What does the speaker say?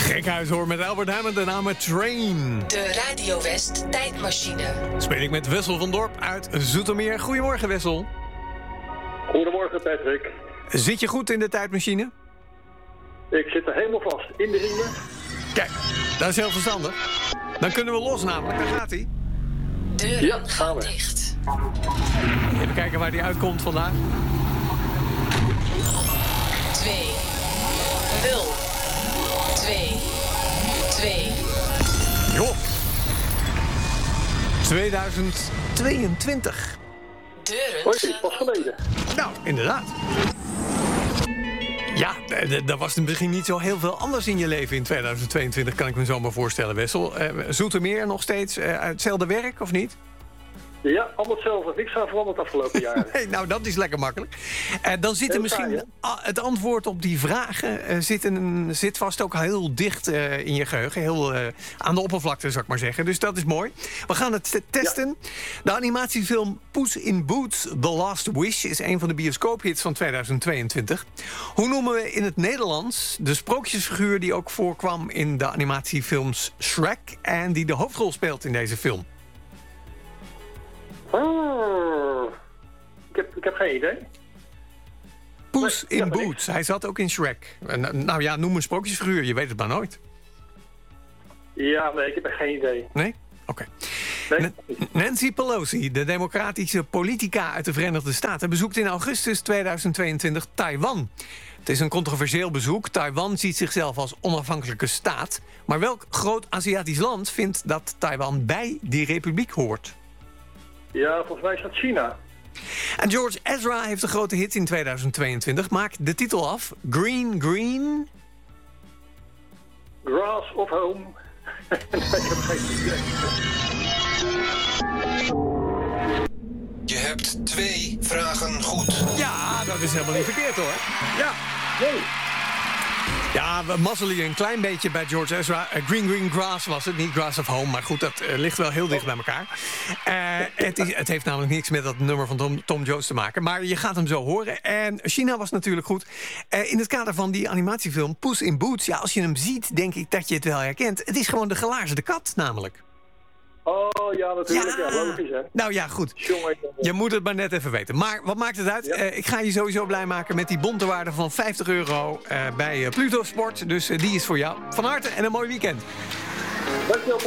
Gekhuis hoor met Albert Hammond en naam Train. De Radio West tijdmachine. Speel ik met Wessel van Dorp uit Zoetermeer. Goedemorgen Wessel. Goedemorgen Patrick. Zit je goed in de tijdmachine? Ik zit er helemaal vast in de riemen. Kijk, dat is heel verstandig. Dan kunnen we los namelijk, daar gaat hij. Deuren gaan dicht. Even kijken waar die uitkomt vandaag. 2, 0, 2, 2. Joh. 2022. Deuren Hoi, gaan pas geleden. Nou, inderdaad. Ja, er was misschien niet zo heel veel anders in je leven in 2022, kan ik me zo maar voorstellen, Wessel. Zoetermeer nog steeds hetzelfde werk, of niet? Ja, allemaal hetzelfde. Niks aan veranderd de afgelopen jaren. Hey, nou, dat is lekker makkelijk. Dan zit er misschien het antwoord op die vragen zit vast ook heel dicht in je geheugen. Heel aan de oppervlakte, zou ik maar zeggen. Dus dat is mooi. We gaan het testen. Ja. De animatiefilm Puss in Boots: The Last Wish is een van de bioscoophits van 2022. Hoe noemen we in het Nederlands de sprookjesfiguur die ook voorkwam in de animatiefilms Shrek en die de hoofdrol speelt in deze film? Oh, ik heb geen idee. Puss in Boots. Hij zat ook in Shrek. Nou ja, noem een sprookjesfiguur. Je weet het maar nooit. Ja, nee, ik heb echt geen idee. Nee? Oké. Nee. Nancy Pelosi, de democratische politica uit de Verenigde Staten, bezoekt in augustus 2022 Taiwan. Het is een controversieel bezoek. Taiwan ziet zichzelf als onafhankelijke staat. Maar welk groot Aziatisch land vindt dat Taiwan bij die republiek hoort? Ja, volgens mij is dat China. En George Ezra heeft een grote hit in 2022. Maakt de titel af. Green, Green... Grass of Home. Nee, ik heb geen idee. Je hebt 2 vragen goed. Ja, dat is helemaal niet verkeerd hoor. Ja. Nee. Ja, we mazzelen je een klein beetje bij George Ezra. Green Green Grass was het, niet Grass of Home. Maar goed, dat ligt wel heel dicht bij elkaar. Het heeft namelijk niks met dat nummer van Tom Jones te maken. Maar je gaat hem zo horen. En China was natuurlijk goed. In het kader van die animatiefilm Puss in Boots... ja, als je hem ziet, denk ik dat je het wel herkent. Het is gewoon de gelaarzerde kat, namelijk. Oh, ja, natuurlijk. Ja, logisch, hè. Nou ja, goed. Je moet het maar net even weten. Maar wat maakt het uit? Ja. Ik ga je sowieso blij maken met die bontewaarde van €50 bij Pluto Sport. Dus die is voor jou. Van harte en een mooi weekend. Dankjewel.